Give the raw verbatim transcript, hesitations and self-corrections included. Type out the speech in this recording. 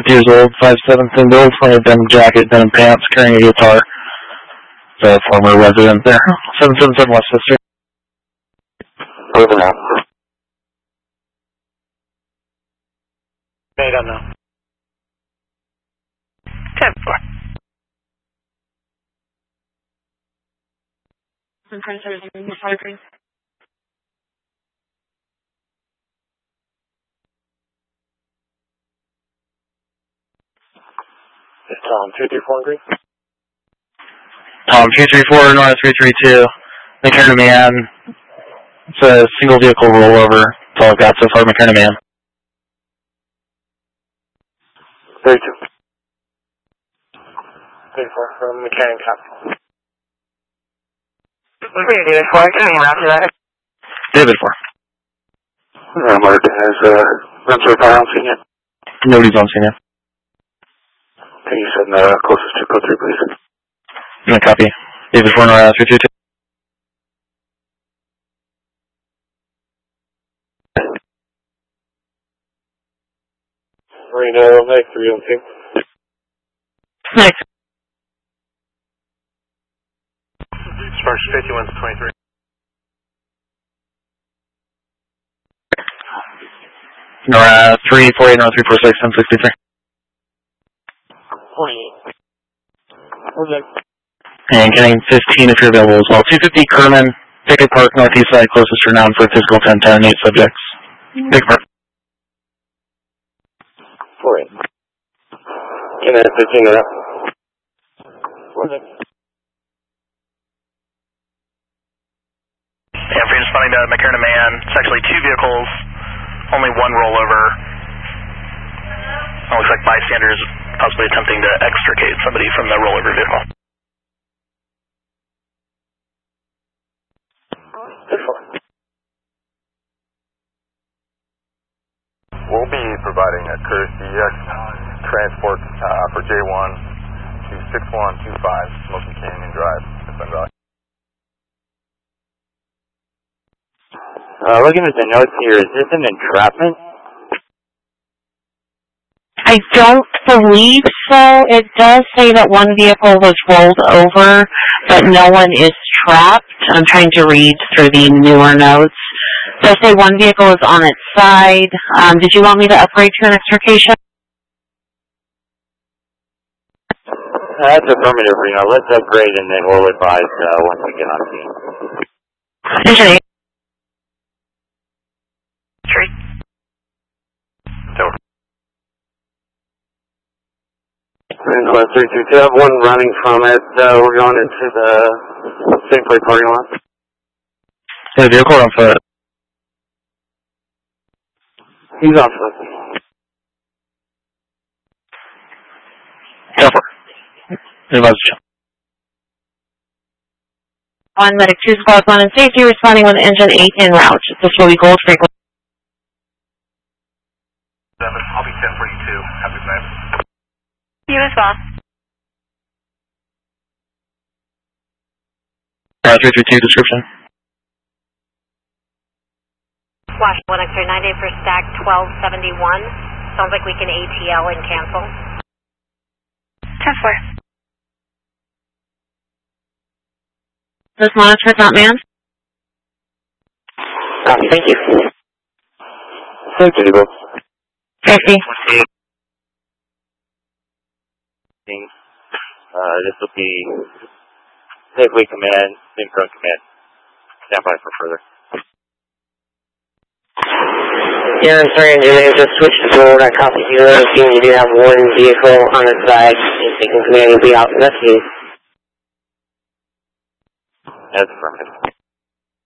fifty years old, five seven thin build, wearing a denim jacket, denim pants, carrying a guitar. The former resident there. seven seven seven Westchester. Over now. I don't know. ten four. It's Tom, two three four green. Tom, two three four, North three three two. McKernan Man. It's a single vehicle rollover. That's all I've got so far, McKernan Man. thirty-two. thirty-four from McKernan Cop. David four, can you route to that? David four. Alert has uh, Rensselaer Fire on scene yet? Nobody's on scene yet. Can you send the closest to code three, please? Yeah, copy. David four, North three two two. Reno, Meg three on scene. Next. Sparks fifty-one to twenty-three. Nora three four eight, Nora three four six, ten sixty-three. forty-eight. What's that? And getting fifteen if you're available as well. two fifty Kerman, Pickett Park, northeast side, closest for now for physical ten ten, eight subjects. Pickett Park. four eight. Can I fifteen or up? What's that? Yeah, free responding to McKernan Man. It's actually two vehicles, only one rollover. It looks like bystanders possibly attempting to extricate somebody from the rollover vehicle. We'll be providing a courtesy transport uh, for J one to six one two five Smoky Canyon Drive, Sun Valley. Uh, looking at the notes here, is this an entrapment? I don't believe so. It does say that one vehicle was rolled over, but no one is trapped. I'm trying to read through the newer notes. It does say one vehicle is on its side. Um, did you want me to upgrade to an extrication? Uh, that's affirmative, Reno. Let's upgrade and then we'll advise uh, once we get on scene. Engineer. Tree. Over. Class three two two, I have one running from it. Uh, we're going into the Safeway parking lot. Yeah, vehicle on foot. He's on foot. Cover. Advise check. One medic two squad one in safety responding with engine eight en route. This will be Gold Frequency. I'll be ten forty-two. Have a good night. You as well. Uh, three three two description. Wash one X-ray nine day for stack twelve seventy-one. Sounds like we can A T L and cancel. ten four. This monitor is not manned. Copy, thank you. Safety, both. Safety. Uh, this will be Safeway Command, Synchron Command. Stand by for further. Yeah, I'm sorry, engineer, just switched to forward. I copy you. Seeing you do have one vehicle on its side. Synchron Command will be out. That's you. That's affirmative.